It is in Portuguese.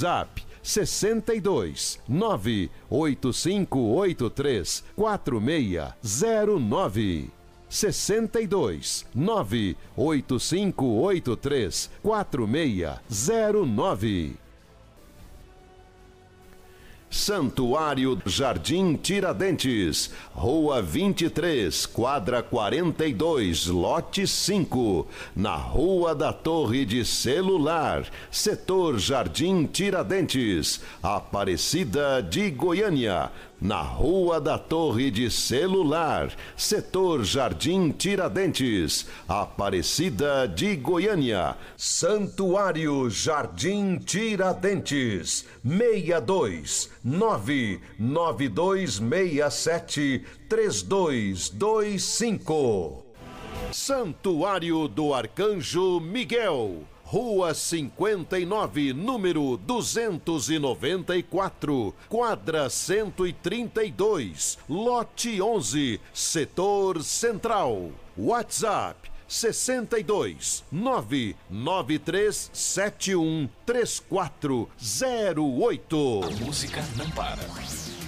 WhatsApp 62 98583 4609. 62 98583 4609. Santuário Jardim Tiradentes, Rua 23, quadra 42, lote 5, na Rua da Torre de Celular, setor Jardim Tiradentes, Aparecida de Goiânia. Na Rua da Torre de Celular, setor Jardim Tiradentes, Aparecida de Goiânia. Santuário Jardim Tiradentes, 62 99267 3225. Santuário do Arcanjo Miguel, Rua 59, número 294, quadra 132, lote 11, setor central. WhatsApp 62 99371 3408. A música não para.